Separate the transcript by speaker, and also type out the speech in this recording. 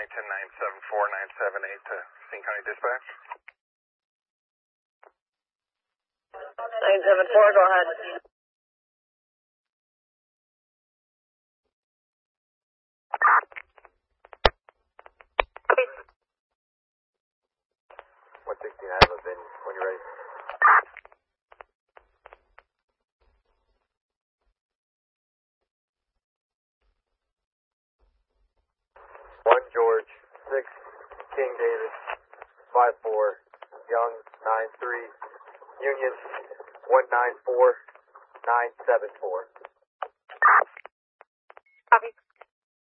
Speaker 1: Washington 974-978 to King County Dispatch.
Speaker 2: 974, go ahead.
Speaker 3: One 16, I have a bin when you're ready. One George, 6 King David, 5-4, Young, 9-3, Union, 194-974.
Speaker 2: Copy.